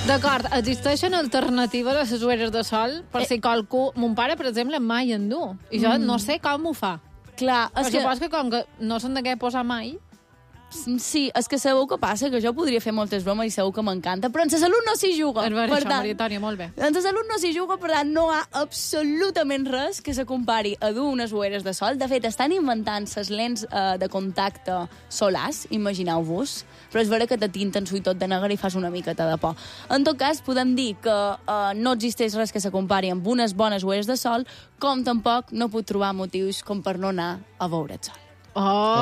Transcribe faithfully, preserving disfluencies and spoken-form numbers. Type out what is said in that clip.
D'acord, existeixen alternatives a les ulleres de sol per si qualcú... Mon pare, per exemple, mai en du. I jo no sé com ho fa. Clar, Però és que... supos que com que no se'n de què posar mai... Sí, és que sabeu què passa? Que jo podria fer moltes bromes i segur que m'encanta, però en sa salut no s'hi juga. És vera, per això, tant, Maria Antònia, molt bé. En sa salut no s'hi juga, per tant, no hi ha absolutament res que se compari a dur unes ulleres de sol. De fet, estan inventant ses lents eh, de contacte solars, imagineu-vos, però és vera que te tinten i tot de negre i fas una miqueta de por. En tot cas, podem dir que eh, no existeix res que se compari amb unes bones ulleres de sol, com tampoc no puc trobar motius com per no anar a veure el sol. Oh!